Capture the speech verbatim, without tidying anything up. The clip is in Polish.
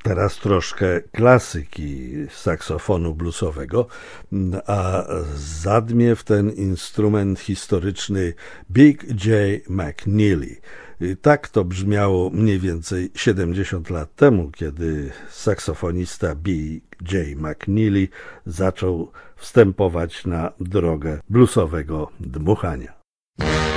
Teraz troszkę klasyki saksofonu bluesowego, a zadmie w ten instrument historyczny Big J. McNeely. Tak to brzmiało mniej więcej siedemdziesiąt lat temu, kiedy saksofonista Big J. McNeely zaczął wstępować na drogę bluesowego dmuchania.